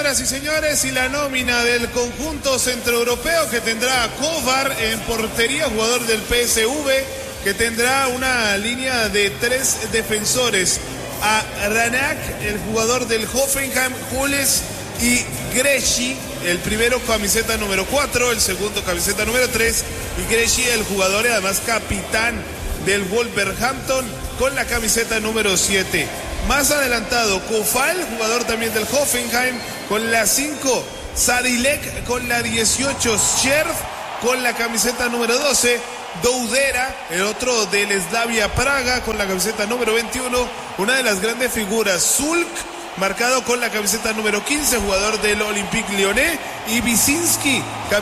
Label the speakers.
Speaker 1: señoras y señores, y la nómina del conjunto centroeuropeo que tendrá a Kovar en portería, jugador del PSV, que tendrá una línea de 3 defensores. A Ranak, el jugador del Hoffenheim, Hules y Gresci, el primero camiseta número 4, el segundo camiseta número 3, y Gresci, el jugador y además capitán del Wolverhampton, con la camiseta número 7. Más adelantado, Kofal, jugador también del Hoffenheim, con la 5, Sadilek con la 18, Scherf con la camiseta número 12, Doudera, el otro del Slavia Praga, con la camiseta número 21, una de las grandes figuras, Zulk, marcado con la camiseta número 15, jugador del Olympique Lyonnais, y Visinski,